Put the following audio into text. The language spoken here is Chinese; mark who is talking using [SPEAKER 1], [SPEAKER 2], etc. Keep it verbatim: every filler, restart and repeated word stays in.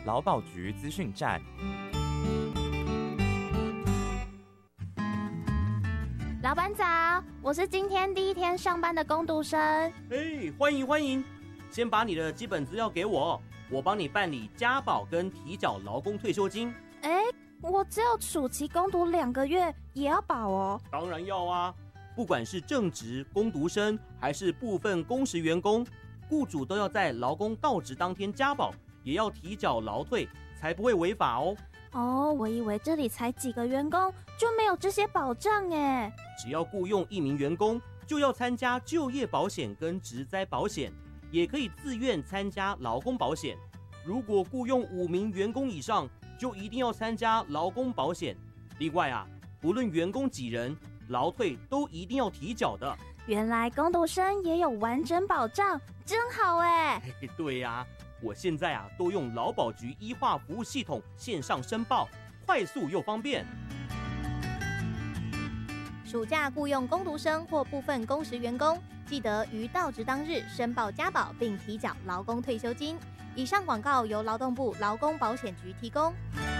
[SPEAKER 1] 劳保局资讯站。
[SPEAKER 2] 老板早，我是今天第一天上班的工读生。
[SPEAKER 3] 哎，欢迎欢迎！先把你的基本资料给我，我帮你办理加保跟提缴劳工退休金。
[SPEAKER 2] 哎，我只有暑期工读两个月，也要保哦？
[SPEAKER 3] 当然要啊！不管是正职工读生还是部分工时员工，雇主都要在劳工到职当天加保，也要提缴劳退，才不会违法哦。
[SPEAKER 2] 哦，我以为这里才几个员工就没有这些保障哎。
[SPEAKER 3] 只要雇用一名员工，就要参加就业保险跟职灾保险，也可以自愿参加劳工保险。如果雇用五名员工以上，就一定要参加劳工保险。另外啊，不论员工几人，劳退都一定要提缴的。
[SPEAKER 2] 原来工读生也有完整保障，真好哎！
[SPEAKER 3] 对呀、啊，我现在啊都用劳保局医化服务系统线上申报，快速又方便。
[SPEAKER 4] 暑假雇用工读生或部分工时员工，记得于到职当日申报加保并提缴劳工退休金。以上广告由劳动部劳工保险局提供。